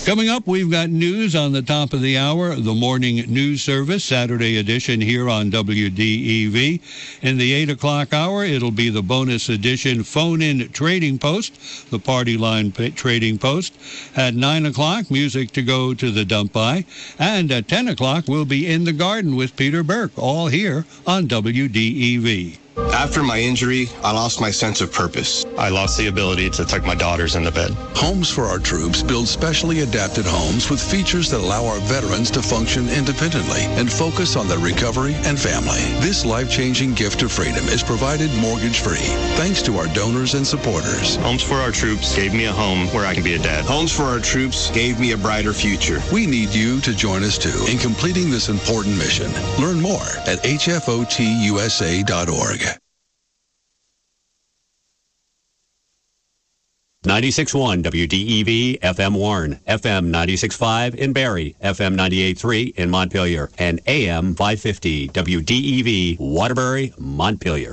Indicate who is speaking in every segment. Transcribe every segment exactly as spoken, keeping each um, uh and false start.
Speaker 1: Coming up, we've got news on the top of the hour, the morning news service, Saturday edition here on W D E V. In the eight o'clock hour, it'll be the bonus edition phone-in trading post, the party line trading post. At nine o'clock, music to go to the dump by. And at ten o'clock, we'll be in the garden with Peter Burke, all here on W D E V.
Speaker 2: After my injury, I lost my sense of purpose.
Speaker 3: I lost the ability to tuck my daughters into bed.
Speaker 4: Homes for Our Troops build specially adapted homes with features that allow our veterans to function independently and focus on their recovery and family. This life-changing gift of freedom is provided mortgage-free thanks to our donors and supporters.
Speaker 3: Homes for Our Troops gave me a home where I can be a dad.
Speaker 2: Homes for Our Troops gave me a brighter future.
Speaker 4: We need you to join us too in completing this important mission. Learn more at H F O T U S A dot org.
Speaker 5: ninety-six point one W D E V, F M Warren, F M ninety-six point five in Barrie, F M ninety-eight point three in Montpelier, and A M five fifty W D E V, Waterbury, Montpelier.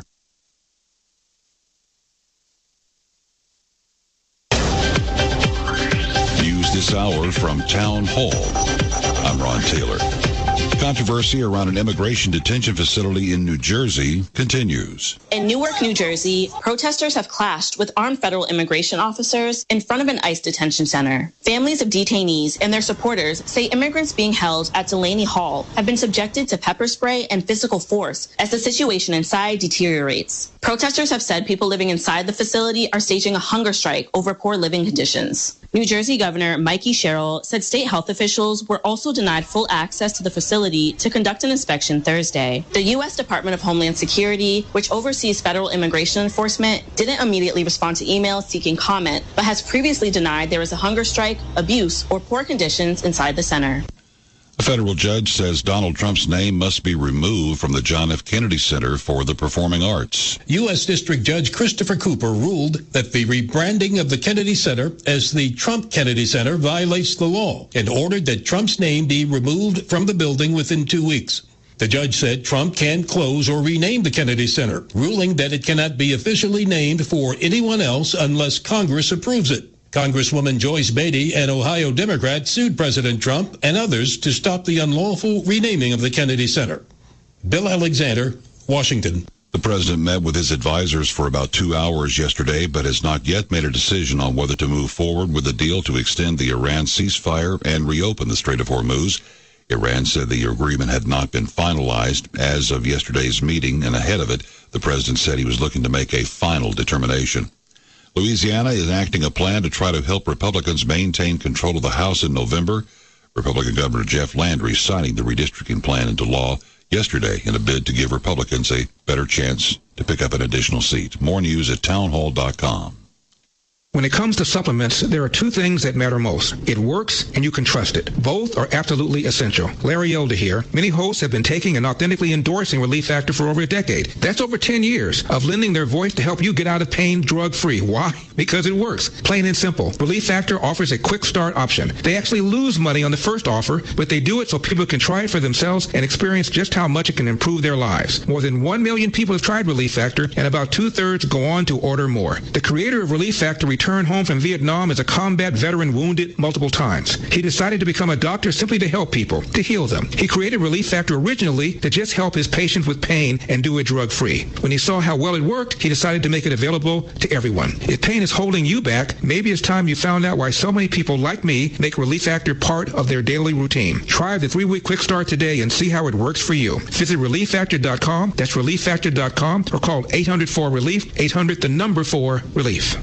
Speaker 6: News this hour from Town Hall. I'm Ron Taylor. Controversy around an immigration detention facility in New Jersey continues.
Speaker 7: In Newark, New Jersey, protesters have clashed with armed federal immigration officers in front of an ICE detention center. Families of detainees and their supporters say immigrants being held at Delaney Hall have been subjected to pepper spray and physical force as the situation inside deteriorates. Protesters have said people living inside the facility are staging a hunger strike over poor living conditions. New Jersey Governor Mikey Sherrill said state health officials were also denied full access to the facility to conduct an inspection Thursday. The U S Department of Homeland Security, which oversees federal immigration enforcement, didn't immediately respond to emails seeking comment, but has previously denied there was a hunger strike, abuse, or poor conditions inside the center.
Speaker 6: A federal judge says Donald Trump's name must be removed from the John F. Kennedy Center for the Performing Arts.
Speaker 8: U S. District Judge Christopher Cooper ruled that the rebranding of the Kennedy Center as the Trump Kennedy Center violates the law and ordered that Trump's name be removed from the building within two weeks. The judge said Trump can close or rename the Kennedy Center, ruling that it cannot be officially named for anyone else unless Congress approves it. Congresswoman Joyce Beatty, an Ohio Democrat, sued President Trump and others to stop the unlawful renaming of the Kennedy Center. Bill Alexander, Washington.
Speaker 6: The president met with his advisors for about two hours yesterday, but has not yet made a decision on whether to move forward with a deal to extend the Iran ceasefire and reopen the Strait of Hormuz. Iran said the agreement had not been finalized as of yesterday's meeting, and ahead of it, the president said he was looking to make a final determination. Louisiana is enacting a plan to try to help Republicans maintain control of the House in November. Republican Governor Jeff Landry signing the redistricting plan into law yesterday in a bid to give Republicans a better chance to pick up an additional seat. More news at townhall dot com.
Speaker 9: When it comes to supplements, there are two things that matter most. It works and you can trust it. Both are absolutely essential. Larry Elder here. Many hosts have been taking and authentically endorsing Relief Factor for over a decade. That's over ten years of lending their voice to help you get out of pain drug-free. Why? Because it works. Plain and simple. Relief Factor offers a quick start option. They actually lose money on the first offer, but they do it so people can try it for themselves and experience just how much it can improve their lives. More than one million people have tried Relief Factor, and about two-thirds go on to order more. The creator of Relief Factor returned home from Vietnam as a combat veteran wounded multiple times. He decided to become a doctor simply to help people, to heal them. He created Relief Factor originally to just help his patients with pain and do it drug-free. When he saw how well it worked, he decided to make it available to everyone. If pain is holding you back, maybe it's time you found out why so many people like me make Relief Factor part of their daily routine. Try the three-week quick start today and see how it works for you. Visit relief factor dot com, that's relief factor dot com, or call eight hundred four relief, eight hundred the number four relief.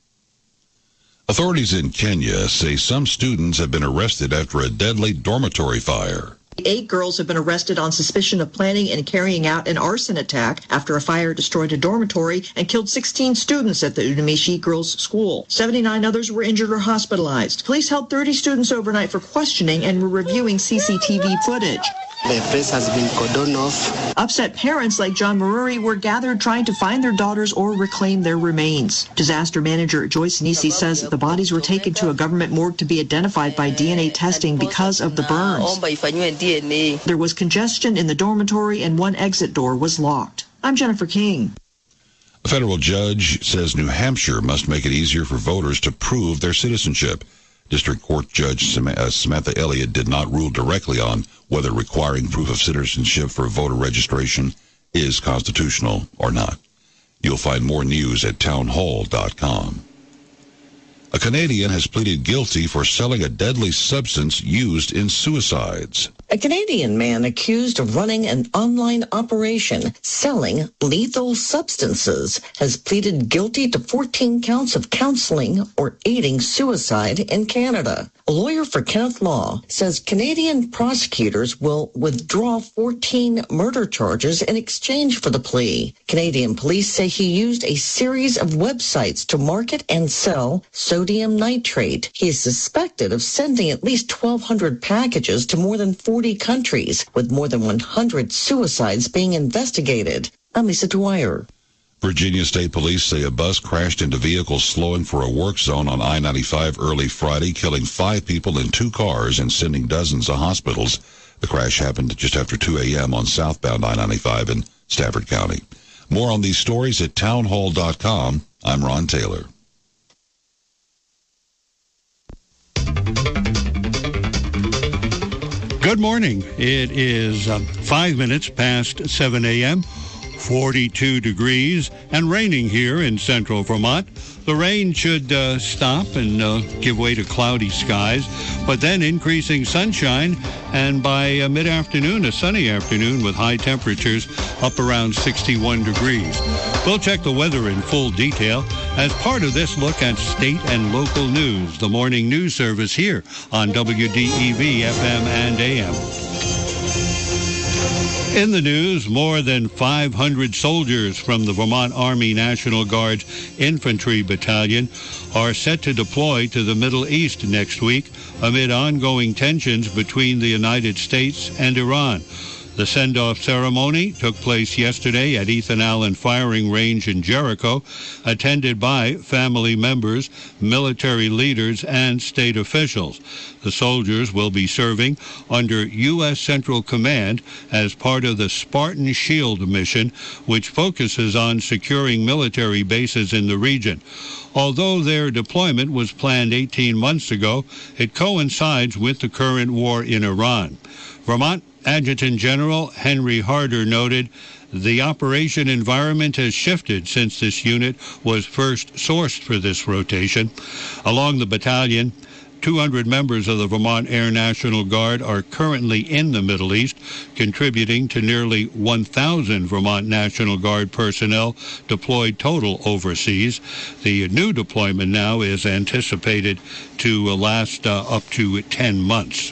Speaker 6: Authorities in Kenya say some students have been arrested after a deadly dormitory fire.
Speaker 10: Eight girls have been arrested on suspicion of planning and carrying out an arson attack after a fire destroyed a dormitory and killed sixteen students at the Udamishi Girls' School. seventy-nine others were injured or hospitalized. Police held thirty students overnight for questioning and were reviewing C C T V footage.
Speaker 11: The place has been cordoned off.
Speaker 10: Upset parents like John Maruri were gathered trying to find their daughters or reclaim their remains. Disaster manager Joyce Nisi says the bodies were taken to a government morgue to be identified by D N A testing because of the burns. There was congestion in the dormitory and one exit door was locked. I'm Jennifer King.
Speaker 6: A federal judge says New Hampshire must make it easier for voters to prove their citizenship. District Court Judge Samantha Elliott did not rule directly on whether requiring proof of citizenship for voter registration is constitutional or not. You'll find more news at townhall dot com. A Canadian has pleaded guilty for selling a deadly substance used in suicides.
Speaker 12: A Canadian man accused of running an online operation selling lethal substances has pleaded guilty to fourteen counts of counseling or aiding suicide in Canada. A lawyer for Kenneth Law says Canadian prosecutors will withdraw fourteen murder charges in exchange for the plea. Canadian police say he used a series of websites to market and sell sodium nitrate. He is suspected of sending at least twelve hundred packages to more than forty countries, with more than one hundred suicides being investigated. I'm Lisa Dwyer.
Speaker 6: Virginia State Police say a bus crashed into vehicles slowing for a work zone on I ninety-five early Friday, killing five people in two cars and sending dozens to hospitals. The crash happened just after two a.m. on southbound I ninety-five in Stafford County. More on these stories at townhall dot com. I'm Ron Taylor.
Speaker 1: Good morning. It is um, five minutes past seven a.m., forty-two degrees, and raining here in central Vermont. The rain should uh, stop and uh, give way to cloudy skies, but then increasing sunshine, and by uh, mid-afternoon, a sunny afternoon with high temperatures up around sixty-one degrees. We'll check the weather in full detail as part of this look at state and local news, the morning news service here on W D E V F M and A M. In the news, more than five hundred soldiers from the Vermont Army National Guard's Infantry Battalion are set to deploy to the Middle East next week amid ongoing tensions between the United States and Iran. The send-off ceremony took place yesterday at Ethan Allen Firing Range in Jericho, attended by family members, military leaders, and state officials. The soldiers will be serving under U S Central Command as part of the Spartan Shield mission, which focuses on securing military bases in the region. Although their deployment was planned eighteen months ago, it coincides with the current war in Iran. Vermont Adjutant General Henry Harder noted the operation environment has shifted since this unit was first sourced for this rotation. Along the battalion, two hundred members of the Vermont Air National Guard are currently in the Middle East, contributing to nearly one thousand Vermont National Guard personnel deployed total overseas. The new deployment now is anticipated to last uh, up to ten months.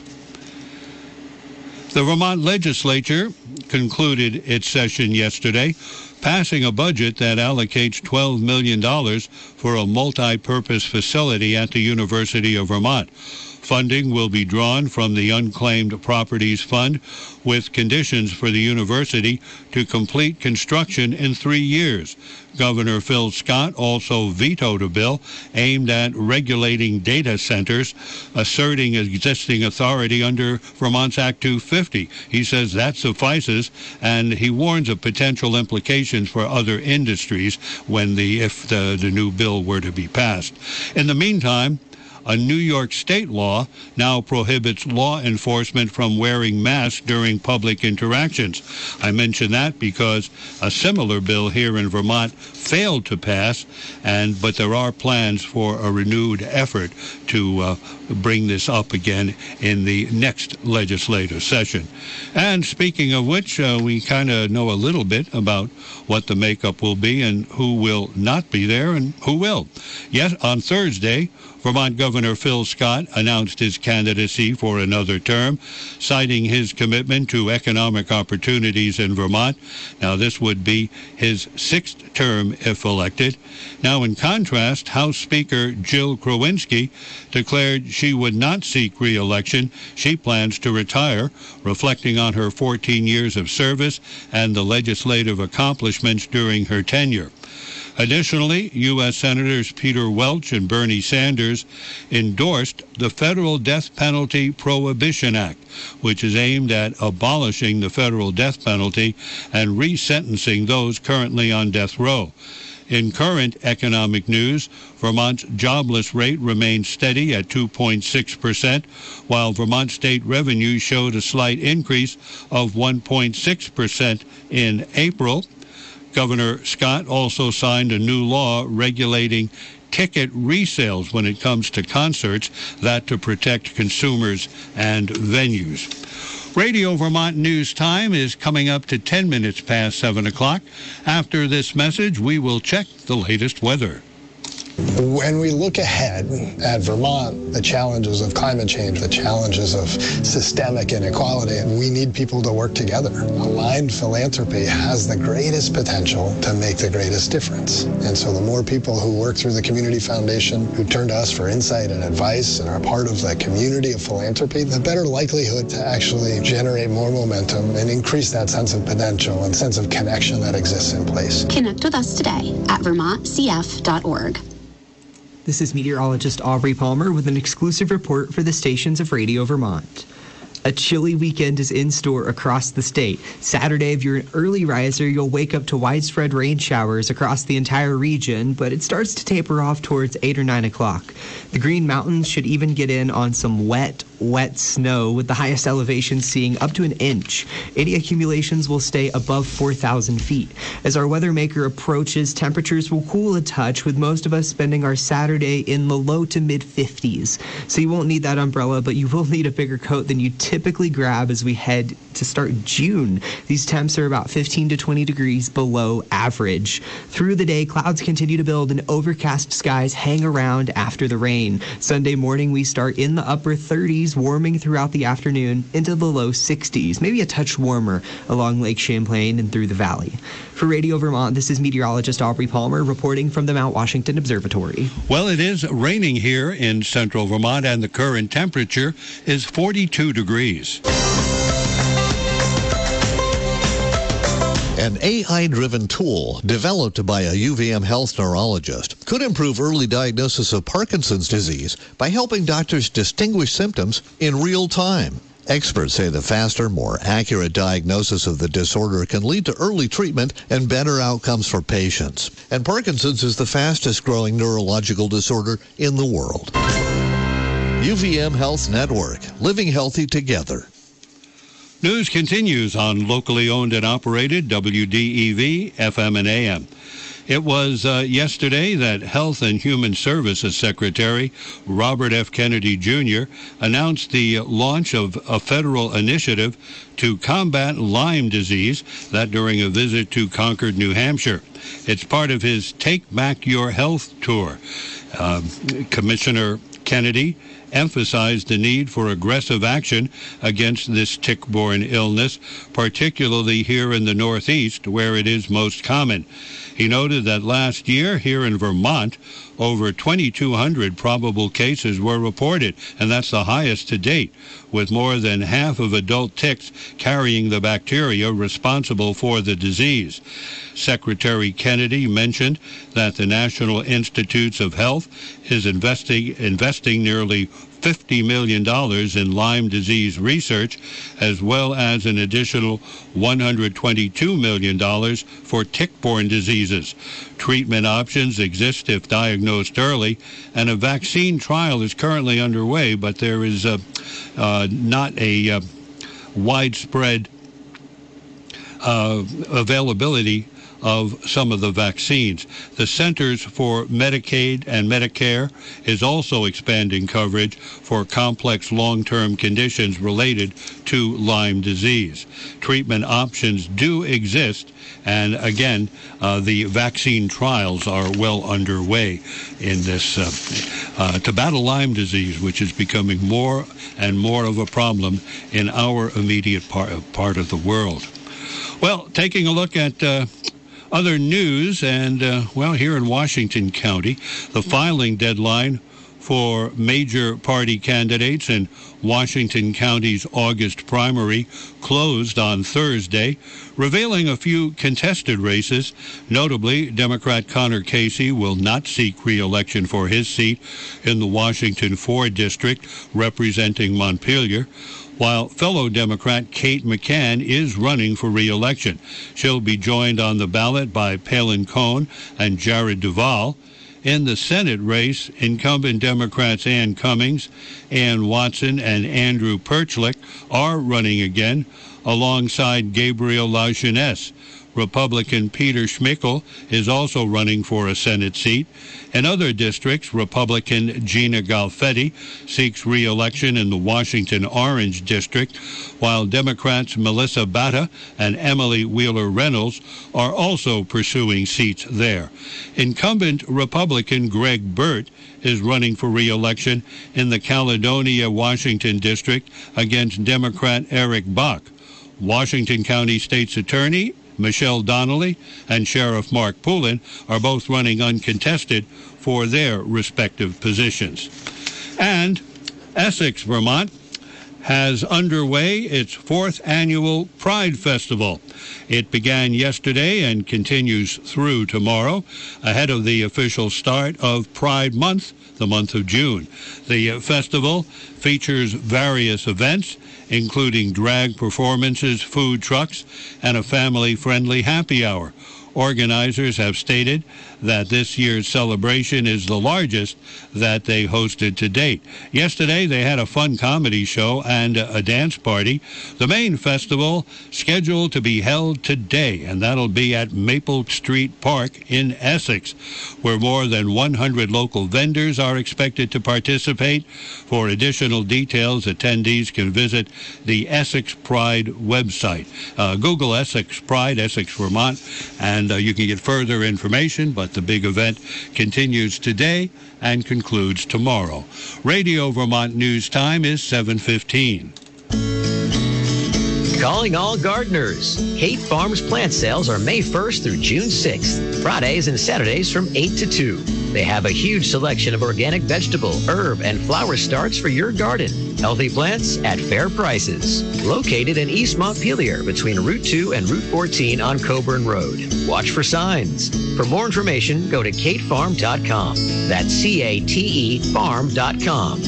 Speaker 1: The Vermont legislature concluded its session yesterday, passing a budget that allocates twelve million dollars for a multi-purpose facility at the University of Vermont. Funding will be drawn from the Unclaimed Properties Fund, with conditions for the university to complete construction in three years. Governor Phil Scott also vetoed a bill aimed at regulating data centers, asserting existing authority under Vermont's Act two fifty. He says that suffices, and he warns of potential implications for other industries when the if the, the new bill were to be passed. In the meantime, a New York state law now prohibits law enforcement from wearing masks during public interactions. I mention that because a similar bill here in Vermont failed to pass, and but there are plans for a renewed effort to uh, bring this up again in the next legislative session. And speaking of which, uh, we kind of know a little bit about what the makeup will be and who will not be there and who will. Yes, on Thursday, Vermont Governor Phil Scott announced his candidacy for another term, citing his commitment to economic opportunities in Vermont. Now, this would be his sixth term if elected. Now, in contrast, House Speaker Jill Krowinski declared she would not seek re-election. She plans to retire, reflecting on her fourteen years of service and the legislative accomplishments during her tenure. Additionally, U S Senators Peter Welch and Bernie Sanders endorsed the Federal Death Penalty Prohibition Act, which is aimed at abolishing the federal death penalty and resentencing those currently on death row. In current economic news, Vermont's jobless rate remains steady at two point six percent, while Vermont state revenue showed a slight increase of one point six percent in April. Governor Scott also signed a new law regulating ticket resales when it comes to concerts, that to protect consumers and venues. Radio Vermont News Time is coming up to ten minutes past seven o'clock. After this message, we will check the latest weather.
Speaker 13: When we look ahead at Vermont, the challenges of climate change, the challenges of systemic inequality, we need people to work together. Aligned philanthropy has the greatest potential to make the greatest difference. And so the more people who work through the Community Foundation, who turn to us for insight and advice and are part of the community of philanthropy, the better likelihood to actually generate more momentum and increase that sense of potential and sense of connection that exists in place.
Speaker 14: Connect with us today at vermont c f dot org.
Speaker 15: This is meteorologist Aubrey Palmer with an exclusive report for the stations of Radio Vermont. A chilly weekend is in store across the state. Saturday, if you're an early riser, you'll wake up to widespread rain showers across the entire region, but it starts to taper off towards eight or nine o'clock. The Green Mountains should even get in on some wet, wet snow, with the highest elevation seeing up to an inch. Any accumulations will stay above four thousand feet. As our weather maker approaches, temperatures will cool a touch, with most of us spending our Saturday in the low to mid fifties. So you won't need that umbrella, but you will need a bigger coat than you typically grab as we head to start June. These temps are about fifteen to twenty degrees below average. Through the day, clouds continue to build and overcast skies hang around after the rain. Sunday morning, we start in the upper thirties, warming throughout the afternoon into the low sixties, maybe a touch warmer along Lake Champlain and through the valley. For Radio Vermont, this is meteorologist Aubrey Palmer reporting from the Mount Washington Observatory.
Speaker 1: Well, it is raining here in central Vermont, and the current temperature is forty-two degrees.
Speaker 16: An A I-driven tool developed by a U V M health neurologist could improve early diagnosis of Parkinson's disease by helping doctors distinguish symptoms in real time. Experts say the faster, more accurate diagnosis of the disorder can lead to early treatment and better outcomes for patients. And Parkinson's is the fastest growing neurological disorder in the world. U V M Health Network, living healthy together.
Speaker 1: News continues on locally owned and operated W D E V, F M and A M. It was uh, yesterday that Health and Human Services Secretary Robert F. Kennedy Junior announced the launch of a federal initiative to combat Lyme disease, that during a visit to Concord, New Hampshire. It's part of his Take Back Your Health tour. Uh, Commissioner Kennedy emphasized the need for aggressive action against this tick-borne illness, particularly here in the Northeast, where it is most common. He noted that last year here in Vermont, over twenty-two hundred probable cases were reported, and that's the highest to date, with more than half of adult ticks carrying the bacteria responsible for the disease. Secretary Kennedy mentioned that the National Institutes of Health is investing, investing nearly fifty million dollars in Lyme disease research, as well as an additional one hundred twenty-two million dollars for tick-borne diseases. Treatment options exist if diagnosed early, and a vaccine trial is currently underway, but there is uh, uh, not a uh, widespread uh, availability of some of the vaccines. The Centers for Medicaid and Medicare is also expanding coverage for complex long-term conditions related to Lyme disease. Treatment options do exist, and again, uh, the vaccine trials are well underway in this uh, uh, to battle Lyme disease, which is becoming more and more of a problem in our immediate part, part of the world. Well, taking a look at uh, other news, and, uh, well, here in Washington County, the filing deadline for major party candidates in Washington County's August primary closed on Thursday, revealing a few contested races. Notably, Democrat Connor Casey will not seek re-election for his seat in the Washington four district representing Montpelier, while fellow Democrat Kate McCann is running for re-election. She'll be joined on the ballot by Palin Cohn and Jared Duvall. In the Senate race, incumbent Democrats Ann Cummings, Ann Watson, and Andrew Perchlik are running again, alongside Gabriel LaJeunesse. Republican Peter Schmickel is also running for a Senate seat. In other districts, Republican Gina Galfetti seeks re-election in the Washington Orange District, while Democrats Melissa Batta and Emily Wheeler Reynolds are also pursuing seats there. Incumbent Republican Greg Burt is running for re-election in the Caledonia, Washington District against Democrat Eric Bach. Washington County State's Attorney Michelle Donnelly and Sheriff Mark Poulin are both running uncontested for their respective positions. And Essex, Vermont, has underway its fourth annual Pride Festival. It began yesterday and continues through tomorrow, ahead of the official start of Pride Month, the month of June. The festival features various events, including drag performances, food trucks, and a family-friendly happy hour. Organizers have stated that this year's celebration is the largest that they hosted to date. Yesterday, they had a fun comedy show and a dance party. The main festival scheduled to be held today, and that'll be at Maple Street Park in Essex, where more than one hundred local vendors are expected to participate. For additional details, attendees can visit the Essex Pride website. Uh, Google Essex Pride, Essex, Vermont, and uh, you can get further information, but the big event continues today and concludes tomorrow. Radio Vermont News Time is seven fifteen.
Speaker 17: Calling all gardeners. Kate Farms plant sales are May first through June sixth, Fridays and Saturdays from eight to two. They have a huge selection of organic vegetable, herb, and flower starts for your garden. Healthy plants at fair prices. Located in East Montpelier between Route two and Route fourteen on Coburn Road. Watch for signs. For more information, go to kate farm dot com. That's C A T E farm dot com.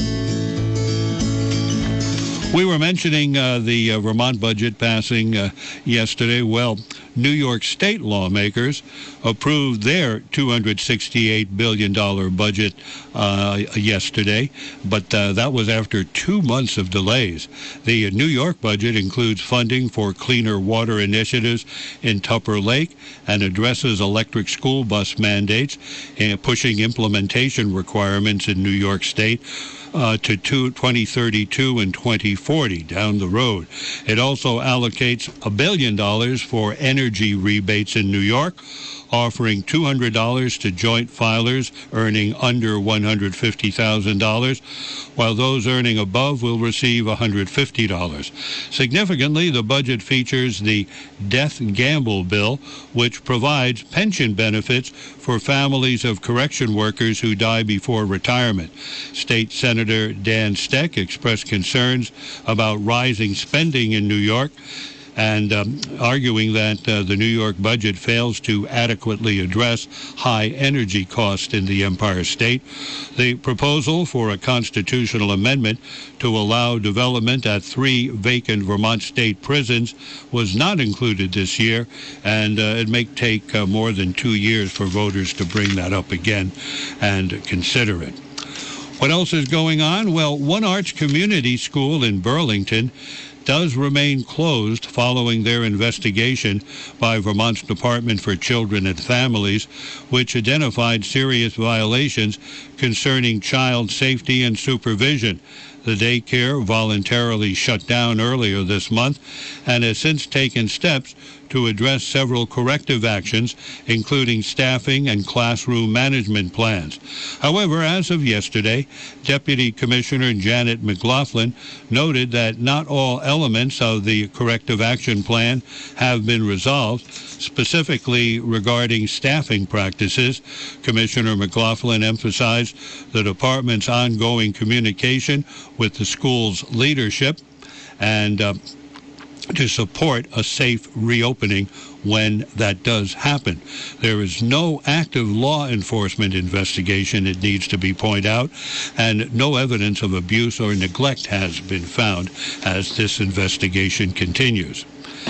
Speaker 1: We were mentioning uh, the uh, Vermont budget passing uh, yesterday. Well, New York State lawmakers approved their two hundred sixty-eight billion dollars budget uh, yesterday, but uh, that was after two months of delays. The New York budget includes funding for cleaner water initiatives in Tupper Lake and addresses electric school bus mandates and pushing implementation requirements in New York State Uh, to twenty thirty-two and twenty forty down the road. It also allocates a billion dollars for energy rebates in New York, offering two hundred dollars to joint filers earning under one hundred fifty thousand dollars, while those earning above will receive one hundred fifty dollars. Significantly, the budget features the Death Gamble Bill, which provides pension benefits for families of correction workers who die before retirement. State Senator Dan Steck expressed concerns about rising spending in New York, and um, arguing that uh, the New York budget fails to adequately address high energy costs in the Empire State. The proposal for a constitutional amendment to allow development at three vacant Vermont state prisons was not included this year, and uh, it may take uh, more than two years for voters to bring that up again and consider it. What else is going on? Well, One Arts Community School in Burlington does remain closed following their investigation by Vermont's Department for Children and Families, which identified serious violations concerning child safety and supervision. The daycare voluntarily shut down earlier this month and has since taken steps to address several corrective actions, including staffing and classroom management plans. However, as of yesterday, Deputy Commissioner Janet McLaughlin noted that not all elements of the corrective action plan have been resolved, specifically regarding staffing practices. Commissioner McLaughlin emphasized the department's ongoing communication with the school's leadership and uh, to support a safe reopening when that does happen. There is no active law enforcement investigation, it needs to be pointed out, and no evidence of abuse or neglect has been found as this investigation continues.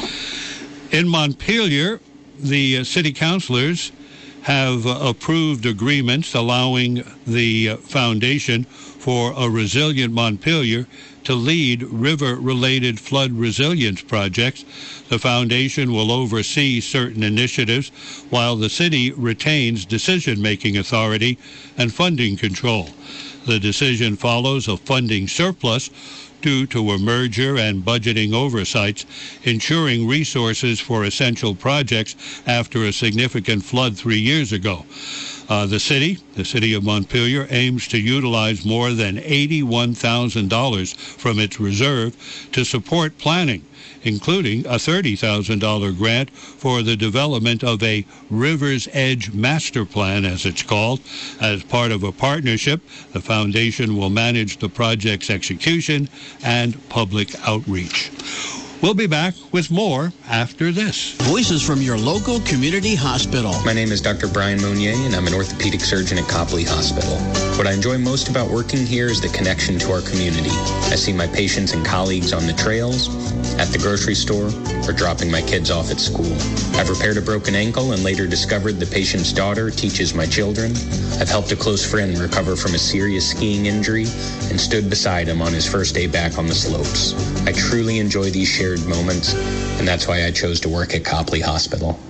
Speaker 1: In Montpelier, the uh, city councilors have uh, approved agreements allowing the uh, Foundation for a Resilient Montpelier to lead river-related flood resilience projects. The foundation will oversee certain initiatives while the city retains decision-making authority and funding control. The decision follows a funding surplus due to a merger and budgeting oversights, ensuring resources for essential projects after a significant flood three years ago. Uh, the city, the city of Montpelier, aims to utilize more than eighty-one thousand dollars from its reserve to support planning, including a thirty thousand dollars grant for the development of a River's Edge Master Plan, as it's called. As part of a partnership, the foundation will manage the project's execution and public outreach. We'll be back with more after this.
Speaker 18: Voices from your local community hospital.
Speaker 19: My name is Doctor Brian Monnier, and I'm an orthopedic surgeon at Copley Hospital. What I enjoy most about working here is the connection to our community. I see my patients and colleagues on the trails, at the grocery store, or dropping my kids off at school. I've repaired a broken ankle and later discovered the patient's daughter teaches my children. I've helped a close friend recover from a serious skiing injury and stood beside him on his first day back on the slopes. I truly enjoy these shared moments, and that's why I chose to work at Copley Hospital.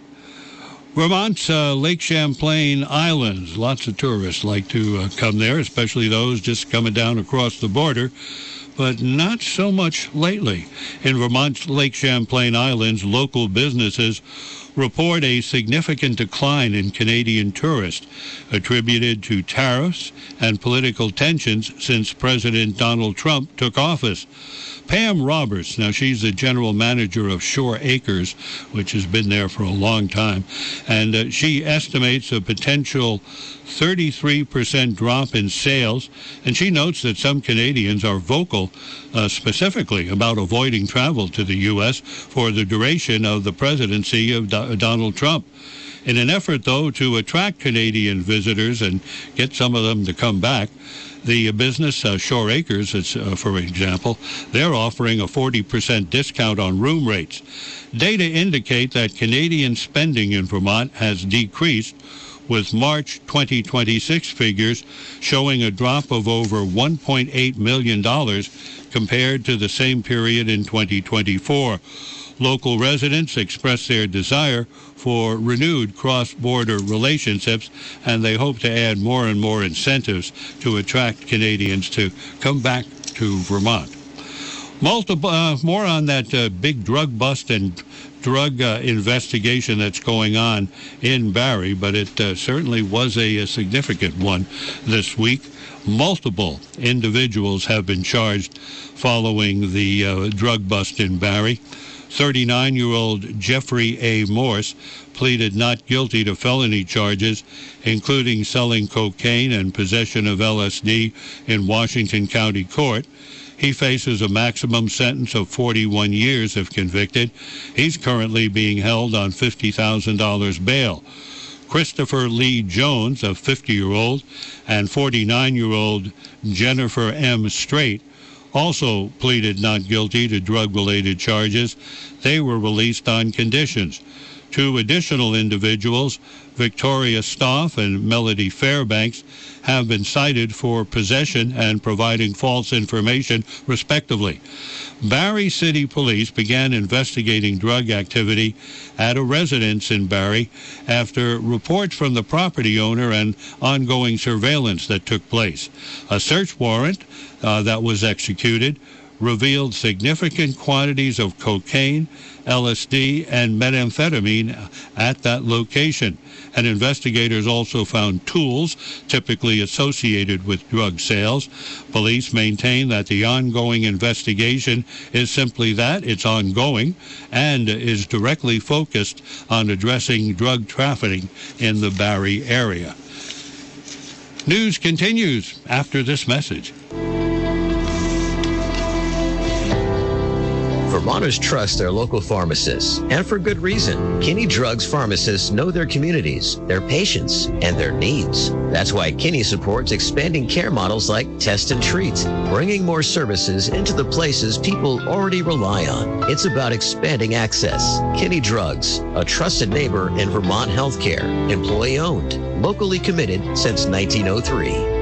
Speaker 1: Vermont's uh, Lake Champlain Islands. Lots of tourists like to uh, come there, especially those just coming down across the border, but not so much lately. In Vermont's Lake Champlain Islands, local businesses report a significant decline in Canadian tourists, attributed to tariffs and political tensions since President Donald Trump took office. Pam Roberts, now she's the general manager of Shore Acres, which has been there for a long time, and uh, she estimates a potential thirty-three percent drop in sales, and she notes that some Canadians are vocal uh, specifically about avoiding travel to the U S for the duration of the presidency of Do- Donald Trump. In an effort, though, to attract Canadian visitors and get some of them to come back, the business, uh, Shore Acres, it's, uh, for example, they're offering a forty percent discount on room rates. Data indicate that Canadian spending in Vermont has decreased, with March twenty twenty-six figures showing a drop of over one point eight million dollars compared to the same period in twenty twenty-four. Local residents express their desire for renewed cross-border relationships, and they hope to add more and more incentives to attract Canadians to come back to Vermont. Multiple, uh, more on that uh, big drug bust and drug uh, investigation that's going on in Barrie, but it uh, certainly was a, a significant one this week. Multiple individuals have been charged following the uh, drug bust in Barrie. thirty-nine-year-old Jeffrey A. Morse pleaded not guilty to felony charges, including selling cocaine and possession of L S D in Washington County Court. He faces a maximum sentence of forty-one years if convicted. He's currently being held on fifty thousand dollars bail. Christopher Lee Jones, a fifty-year-old, and forty-nine-year-old Jennifer M. Strait also pleaded not guilty to drug-related charges. They were released on conditions. Two additional individuals, Victoria Stoff and Melody Fairbanks, have been cited for possession and providing false information, respectively. Barrie City Police began investigating drug activity at a residence in Barrie after reports from the property owner and ongoing surveillance that took place. A search warrant uh, that was executed revealed significant quantities of cocaine, L S D, and methamphetamine at that location. And investigators also found tools typically associated with drug sales. Police maintain that the ongoing investigation is simply that, it's ongoing, and is directly focused on addressing drug trafficking in the Barrie area. News continues after this message.
Speaker 17: Vermonters trust their local pharmacists, and for good reason. Kinney Drugs pharmacists know their communities, their patients, and their needs. That's why Kinney supports expanding care models like Test and Treat, bringing more services into the places people already rely on. It's about expanding access. Kinney Drugs, a trusted neighbor in Vermont healthcare, employee-owned, locally committed since nineteen oh three.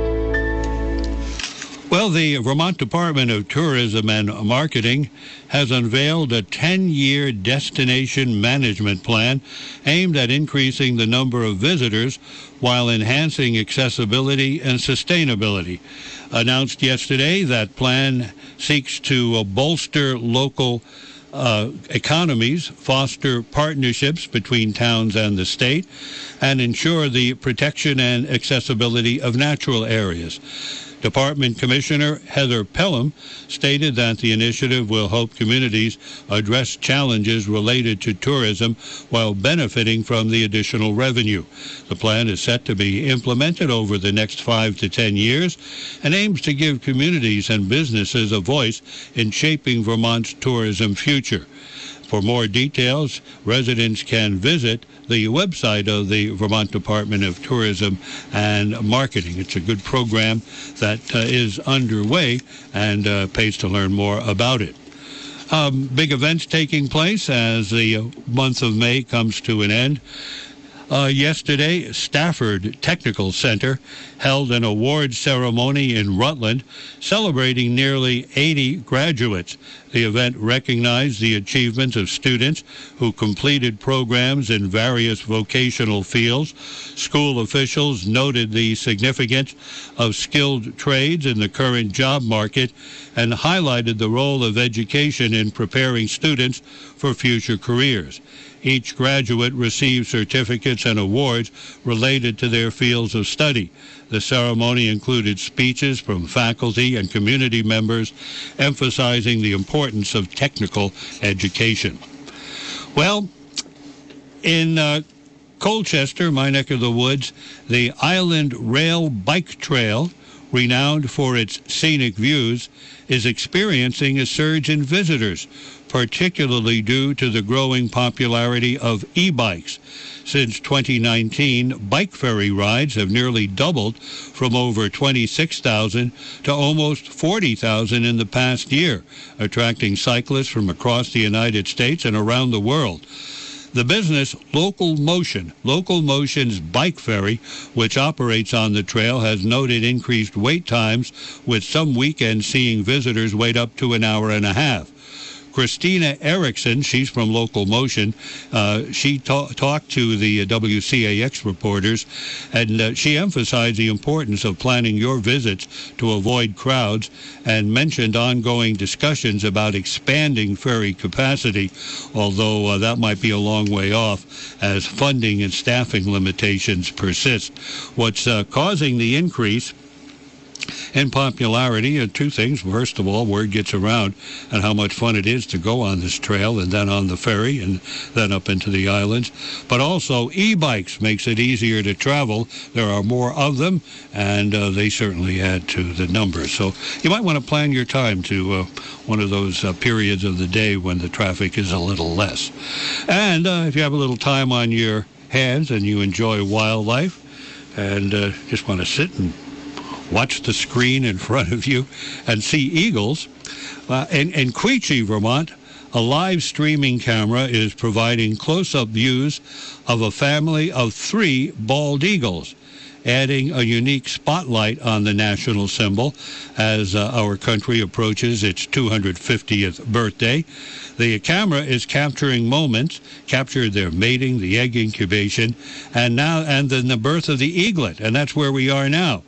Speaker 1: Well, the Vermont Department of Tourism and Marketing has unveiled a ten-year destination management plan aimed at increasing the number of visitors while enhancing accessibility and sustainability. Announced yesterday, that plan seeks to uh, bolster local uh, economies, foster partnerships between towns and the state, and ensure the protection and accessibility of natural areas. Department Commissioner Heather Pelham stated that the initiative will help communities address challenges related to tourism while benefiting from the additional revenue. The plan is set to be implemented over the next five to ten years and aims to give communities and businesses a voice in shaping Vermont's tourism future. For more details, residents can visit the website of the Vermont Department of Tourism and Marketing. It's a good program that uh, is underway, and uh, pays to learn more about it. Um, big events taking place as the month of May comes to an end. Uh, yesterday, Stafford Technical Center held an awards ceremony in Rutland, celebrating nearly eighty graduates. The event recognized the achievements of students who completed programs in various vocational fields. School officials noted the significance of skilled trades in the current job market and highlighted the role of education in preparing students for future careers. Each graduate received certificates and awards related to their fields of study. The ceremony included speeches from faculty and community members emphasizing the importance of technical education. Well, in uh, Colchester, my neck of the woods, the Island Rail Bike Trail, renowned for its scenic views, is experiencing a surge in visitors, particularly due to the growing popularity of e-bikes. Since twenty nineteen, bike ferry rides have nearly doubled from over twenty-six thousand to almost forty thousand in the past year, attracting cyclists from across the United States and around the world. The business Local Motion, Local Motion's bike ferry, which operates on the trail, has noted increased wait times, with some weekends seeing visitors wait up to an hour and a half. Christina Erickson, she's from Local Motion, uh, she ta- talked to the W C A X reporters, and uh, she emphasized the importance of planning your visits to avoid crowds and mentioned ongoing discussions about expanding ferry capacity, although uh, that might be a long way off as funding and staffing limitations persist. What's uh, causing the increase in popularity are two things. First of all, word gets around and how much fun it is to go on this trail and then on the ferry and then up into the islands. But also, e-bikes makes it easier to travel. There are more of them, and uh, they certainly add to the numbers. So you might want to plan your time to uh, one of those uh, periods of the day when the traffic is a little less. And uh, if you have a little time on your hands and you enjoy wildlife and uh, just want to sit and watch the screen in front of you and see eagles. Uh, in, in Quechee, Vermont, a live streaming camera is providing close-up views of a family of three bald eagles, adding a unique spotlight on the national symbol as uh, our country approaches its two hundred fiftieth birthday. The camera is capturing moments, captured their mating, the egg incubation, and now and then the birth of the eaglet, and that's where we are now.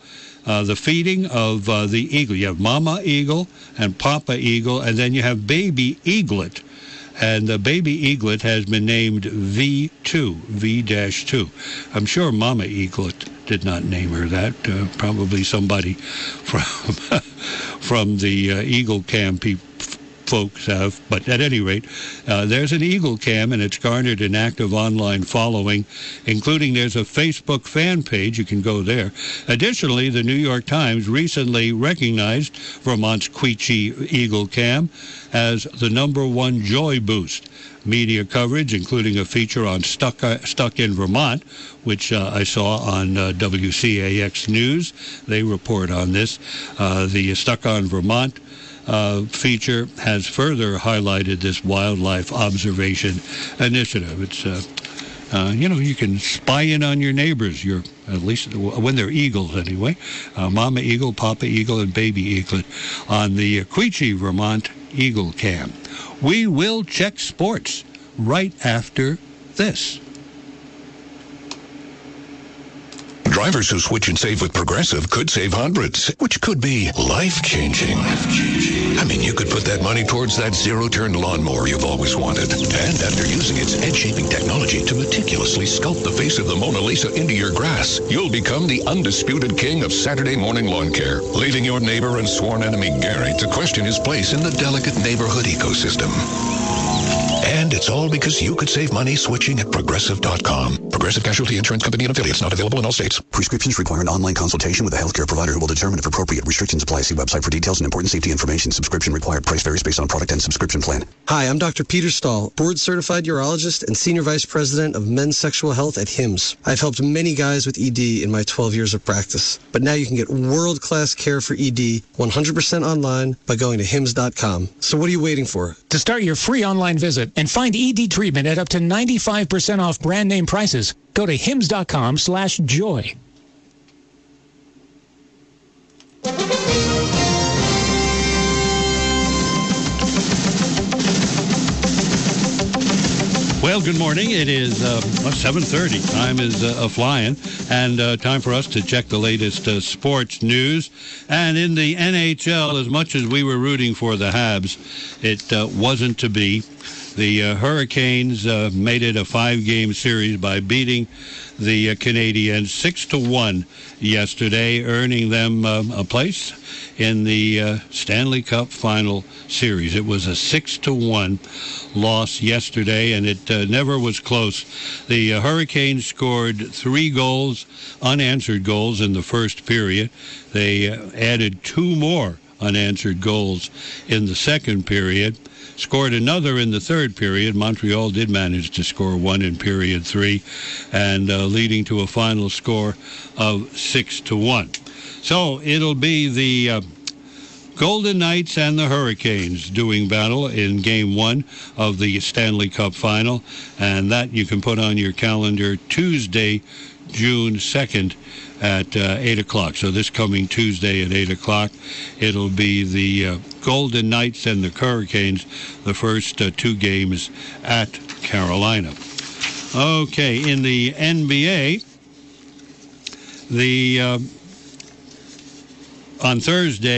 Speaker 1: uh, the feeding of uh, the eagle. You have Mama Eagle and Papa Eagle, and then you have Baby Eaglet. And the baby eaglet has been named V two, V two. I'm sure Mama Eaglet did not name her that. Uh, probably somebody from from the uh, Eagle Cam people. Folks have, but at any rate, uh, there's an Eagle Cam, and it's garnered an active online following, including there's a Facebook fan page. You can go there. Additionally, the New York Times recently recognized Vermont's Quechee Eagle Cam as the number one joy boost. Media coverage, including a feature on Stuck, uh, Stuck in Vermont, which uh, I saw on uh, W C A X News. They report on this. Uh, the Stuck on Vermont Uh, feature has further highlighted this wildlife observation initiative. It's, uh, uh, you know, you can spy in on your neighbors, your, at least when they're eagles anyway, uh, Mama Eagle, Papa Eagle, and Baby Eaglet on the Quechee, Vermont Eagle Cam. We will check sports right after this.
Speaker 20: Drivers who switch and save with Progressive could save hundreds, which could be life-changing. I mean, you could put that money towards that zero-turn lawnmower you've always wanted. And after using its edge-shaping technology to meticulously sculpt the face of the Mona Lisa into your grass, you'll become the undisputed king of Saturday morning lawn care, leaving your neighbor and sworn enemy Gary to question his place in the delicate neighborhood ecosystem. And it's all because you could save money switching at Progressive dot com. Progressive Casualty Insurance Company and affiliates, not available in all states.
Speaker 21: Prescriptions require an online consultation with a healthcare provider who will determine if appropriate. Restrictions apply. See website for details and important safety information. Subscription required. Price varies based on product and subscription plan.
Speaker 22: Hi, I'm Doctor Peter Stahl, board-certified urologist and senior vice president of men's sexual health at Hims. I've helped many guys with E D in my twelve years of practice. But now you can get world-class care for E D one hundred percent online by going to hims dot com. So what are you waiting for?
Speaker 23: To start your free online visit and find E D treatment at up to ninety-five percent off brand name prices, go to hims dot com slash joy.
Speaker 1: Well, good morning. It is uh, seven thirty. Time is uh, a-flying, and uh, time for us to check the latest uh, sports news. And in the N H L, as much as we were rooting for the Habs, it uh, wasn't to be. The uh, Hurricanes uh, made it a five-game series by beating the uh, Canadiens six to one yesterday, earning them uh, a place in the uh, Stanley Cup Final Series. It was a six to one loss yesterday, and it uh, never was close. The uh, Hurricanes scored three goals, unanswered goals, in the first period. They uh, added two more unanswered goals in the second period. Scored another in the third period. Montreal did manage to score one in period three, and uh, leading to a final score of six to one. So it'll be the uh, Golden Knights and the Hurricanes doing battle in Game One of the Stanley Cup Final, and that you can put on your calendar Tuesday, June second. At uh, eight o'clock. So this coming Tuesday at eight o'clock, it'll be the uh, Golden Knights and the Hurricanes, the first uh, two games at Carolina. Okay, in the N B A, the uh, on Thursday,